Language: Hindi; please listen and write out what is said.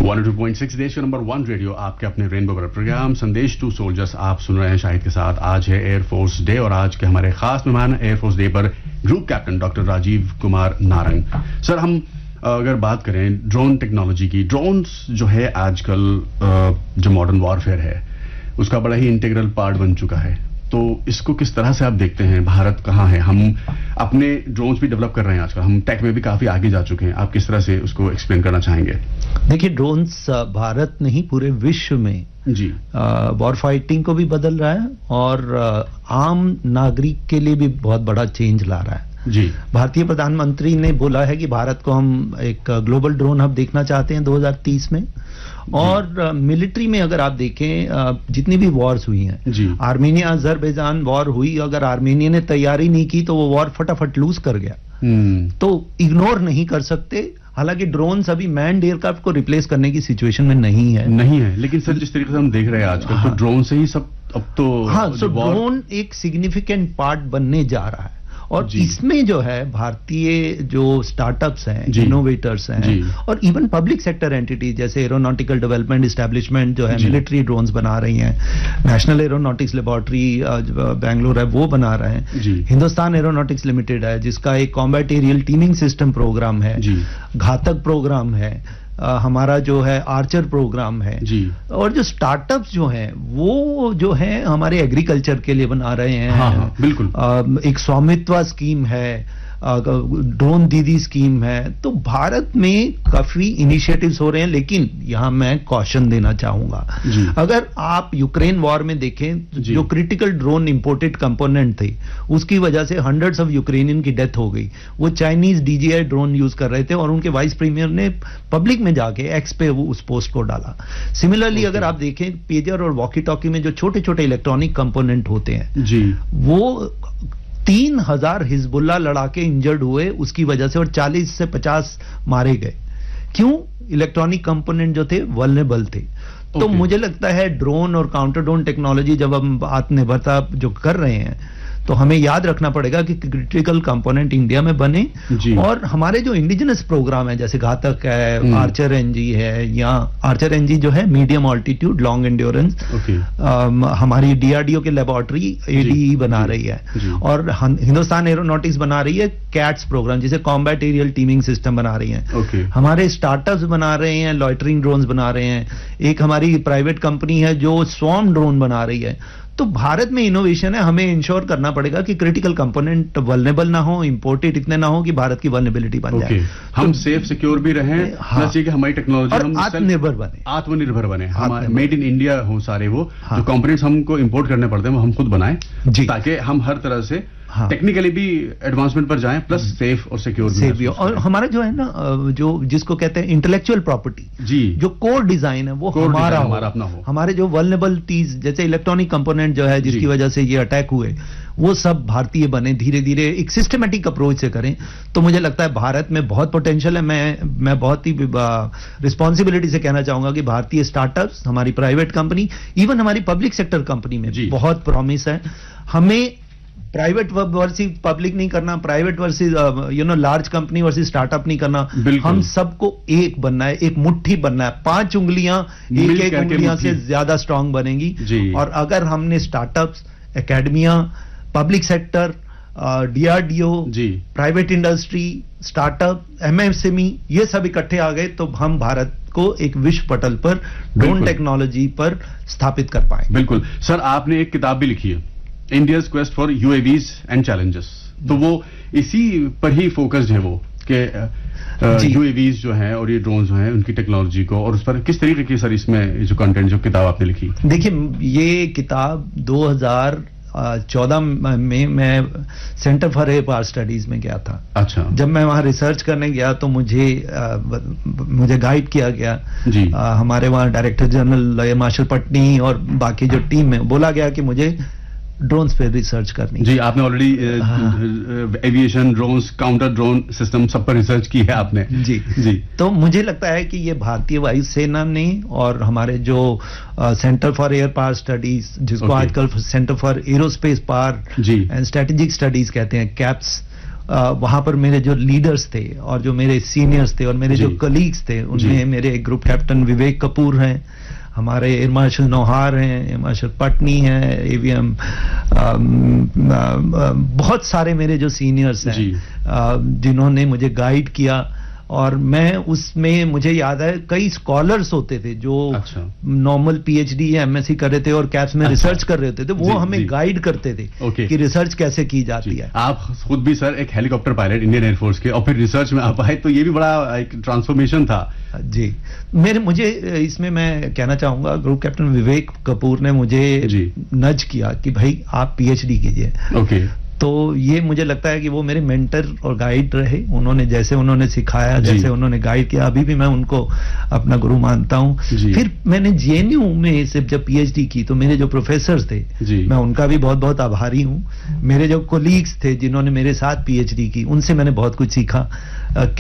102.6 देश का नंबर 1 रेडियो, आपके अपने रेनबो प्रोग्राम संदेश टू सोल्जर्स आप सुन रहे हैं शाहिद के साथ। आज है एयरफोर्स डे और आज के हमारे खास मेहमान एयरफोर्स डे पर group captain doctor Rajiv Kumar Narang. Sir, हम अगर बात करें ड्रोन टेक्नोलॉजी की, ड्रोन्स जो है आजकल जो मॉडर्न वॉरफेयर है उसका बड़ा ही इंटीग्रल पार्ट बन चुका है, तो इसको किस तरह से आप देखते हैं? भारत कहाँ है? हम अपने ड्रोन्स भी डेवलप कर रहे हैं आजकल, हम टेक में भी काफी आगे जा चुके हैं, आप किस तरह से उसको एक्सप्लेन करना चाहेंगे? देखिए, ड्रोन्स भारत नहीं पूरे विश्व में जी वॉर फाइटिंग को भी बदल रहा है और आम नागरिक के लिए भी बहुत बड़ा चेंज ला रहा है। जी, भारतीय प्रधानमंत्री ने बोला है कि भारत को हम एक ग्लोबल ड्रोन हब देखना चाहते हैं 2030 में। और मिलिट्री में अगर आप देखें जितनी भी वॉर्स हुई हैं, आर्मेनिया अजरबैजान वॉर हुई, अगर आर्मेनिया ने तैयारी नहीं की तो वो वॉर फटाफट लूज कर गया। तो इग्नोर नहीं कर सकते। हालांकि ड्रोन्स अभी मैन्ड एयरक्राफ्ट को रिप्लेस करने की सिचुएशन में नहीं है, लेकिन सर जिस तरीके से हम देख रहे हैं आजकल, तो ड्रोन से ही सब अब तो ड्रोन एक सिग्निफिकेंट पार्ट बनने जा रहा है। और इसमें जो है भारतीय जो स्टार्टअप्स हैं, इनोवेटर्स हैं और इवन पब्लिक सेक्टर एंटिटीज जैसे एरोनॉटिकल डेवलपमेंट एस्टेब्लिशमेंट जो है मिलिट्री ड्रोन्स बना रही हैं, नेशनल एरोनॉटिक्स लेबोरेटरी बेंगलुरु है वो बना रहे हैं, हिंदुस्तान एरोनॉटिक्स लिमिटेड है जिसका एक combat aerial teeming system program है, घातक प्रोग्राम है, हमारा जो है आर्चर प्रोग्राम है जी। और जो स्टार्टअप्स जो हैं वो जो है हमारे एग्रीकल्चर के लिए बना रहे हैं। हाँ, बिल्कुल। एक स्वामित्व स्कीम है, ड्रोन दीदी स्कीम है। तो भारत में काफी इनिशिएटिव्स हो रहे हैं, लेकिन यहां मैं कॉशन देना चाहूंगा। अगर आप यूक्रेन वॉर में देखें, जो क्रिटिकल ड्रोन इंपोर्टेड कंपोनेंट थे उसकी वजह से हंड्रेड्स ऑफ यूक्रेनियन की डेथ हो गई। वो चाइनीज DJI ड्रोन यूज कर रहे थे और उनके वाइस प्रीमियर ने पब्लिक में जाके एक्स पे उस पोस्ट को डाला। सिमिलरली अगर आप देखें पेजर और वॉकी टॉकी में जो छोटे छोटे इलेक्ट्रॉनिक कंपोनेंट होते हैं वो 3000 हिजबुल्लाह लड़ाके इंजर्ड हुए उसकी वजह से और 40 से 50 मारे गए। क्यों? इलेक्ट्रॉनिक कंपोनेंट जो थे वल्नरेबल थे। तो मुझे लगता है ड्रोन और काउंटर ड्रोन टेक्नोलॉजी जब हम आत्मनिर्भरता जो कर रहे हैं तो हमें याद रखना पड़ेगा कि क्रिटिकल कंपोनेंट इंडिया में बने। और हमारे जो इंडिजिनस प्रोग्राम है जैसे घातक है, आर्चर एनजी है, या आर्चर एनजी जो है मीडियम ऑल्टीट्यूड लॉन्ग एंड्योरेंस, हमारी DRDO के लेबोरेटरी ADE बना रही है और हिंदुस्तान एरोनॉटिक्स बना रही है कैट्स प्रोग्राम जिसे कॉम्बैट एरियल टीमिंग सिस्टम बना रही है। हमारे स्टार्टअप्स बना रहे हैं, लॉइटरिंग ड्रोन्स बना रहे हैं। एक हमारी प्राइवेट कंपनी है जो स्वॉर्म ड्रोन बना रही है। तो भारत में इनोवेशन है, हमें इंश्योर करना पड़ेगा कि क्रिटिकल कंपोनेंट वल्नरेबल ना हो, इंपोर्टेड इतने ना हो कि भारत की वल्नरेबिलिटी बन जाए। हम सेफ सिक्योर भी रहें, प्लस ये कि हमारी टेक्नोलॉजी हम आत्मनिर्भर बने, हमारे मेड इन इंडिया हो सारे वो जो कंपोनेंट्स हमको इंपोर्ट करने पड़ते हैं वो हम खुद बनाएं, ताकि हम हर तरह से टेक्निकली भी एडवांसमेंट पर जाएं, प्लस सेफ और सिक्योर भी। और हमारा जो है ना जो जिसको कहते हैं इंटेलेक्चुअल प्रॉपर्टी, जो कोर डिजाइन है वो हमारा अपना हो। हमारे जो वल्नरेबिलिटीज जैसे इलेक्ट्रॉनिक कंपोनेंट जो है जिसकी वजह से ये अटैक हुए वो सब भारतीय बने, धीरे धीरे एक सिस्टमेटिक अप्रोच से करें। तो मुझे लगता है भारत में बहुत पोटेंशियल है। मैं बहुत ही रिस्पॉन्सिबिलिटी से कहना चाहूंगा कि भारतीय स्टार्टअप्स, हमारी प्राइवेट कंपनी, इवन हमारी पब्लिक सेक्टर कंपनी में बहुत प्रॉमिस है। हमें प्राइवेट वर्सेस पब्लिक नहीं करना, private versus large company versus startup नहीं करना। हम सबको एक बनना है, एक मुट्ठी बनना है। 5 उंगलियां एक उंगलियां से ज्यादा स्ट्रांग बनेंगी। और अगर हमने startups, academia, public sector, DRDO, private industry, startup, MSME ये सब इकट्ठे आ गए तो हम भारत को एक विश्व पटल पर ड्रोन टेक्नोलॉजी पर स्थापित कर पाए। बिल्कुल सर, आपने एक किताब भी लिखी है, India's quest for UAVs and challenges, तो वो इसी पर ही फोकस्ड है वो कि UAVs जो हैं और ये ड्रोन जो हैं उनकी टेक्नोलॉजी को, और उस पर किस तरीके की सर इसमें जो कंटेंट, जो किताब आपने लिखी? देखिए, ये किताब 2014 में मैं centre for air power studies में गया था। अच्छा। जब मैं वहां रिसर्च करने गया तो मुझे गाइड किया गया। हमारे वहां director general air marshal Patni और बाकी जो टीम में बोला गया कि मुझे ड्रोन्स पे रिसर्च करनी। जी, आपने already aviation, drones, counter drone system सब पर रिसर्च की है आपने। जी। तो मुझे लगता है कि ये भारतीय वायुसेना ने और हमारे जो centre for air power studies, जिसको आजकल centre for aerospace power and strategic studies कहते हैं, कैप्स, वहां पर मेरे जो लीडर्स थे और जो मेरे सीनियर्स थे और मेरे जो कलीग्स थे, उनमें मेरे ग्रुप कैप्टन विवेक कपूर हैं, हमारे एयर मार्शल नौहार हैं, एयर मार्शल पटनी हैं, एवीएम बहुत सारे मेरे जो सीनियर्स हैं जिन्होंने मुझे गाइड किया। और मैं उसमें मुझे याद है कई स्कॉलर्स होते थे जो नॉर्मल पीएचडी या एमएससी कर रहे थे और कैप्स में रिसर्च कर रहे होते थे, वो हमें गाइड करते थे कि रिसर्च कैसे की जाती है। आप खुद भी सर एक हेलीकॉप्टर पायलट इंडियन एयरफोर्स के और फिर रिसर्च में आप आए, तो ये भी बड़ा एक ट्रांसफॉर्मेशन था। जी, मुझे इसमें मैं कहना चाहूंगा ग्रुप कैप्टन विवेक कपूर ने मुझे नज किया कि भाई आप पीएचडी कीजिए। तो ये मुझे लगता है कि वो मेरे मेंटर और गाइड रहे। उन्होंने सिखाया, जैसे उन्होंने गाइड किया, अभी भी मैं उनको अपना गुरु मानता हूं। फिर मैंने जेएनयू में सिर्फ जब पीएचडी की तो मेरे जो प्रोफेसर्स थे, मैं उनका भी बहुत बहुत आभारी हूं। मेरे जो कोलीग्स थे जिन्होंने मेरे साथ पीएचडी की, उनसे मैंने बहुत कुछ सीखा।